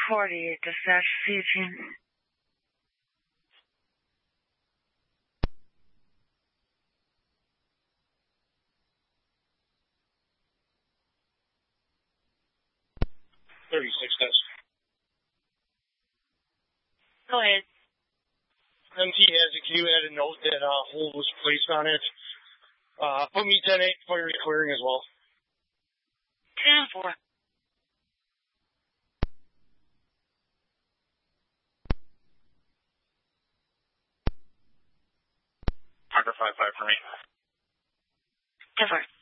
48 dispatch CG. Go ahead. MT has a queue had a note that hold was placed on it. Put me 10-8 for your clearing as well. 10-4. Parker 5-5 for me. Different.